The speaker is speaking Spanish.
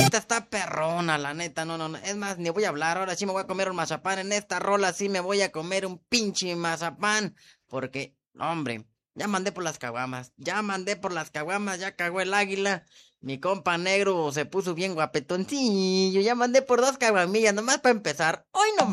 rolita está perrona, la neta, no, no, no. Es más, ni voy a hablar, ahora sí me voy a comer un mazapán. En esta rola sí me voy a comer un pinche mazapán. Porque, hombre, ya mandé por las caguamas, ya mandé por las caguamas, ya cagó el águila. Mi compa negro se puso bien guapetoncillo, ya mandé por dos caguamillas, nomás para empezar. Hoy no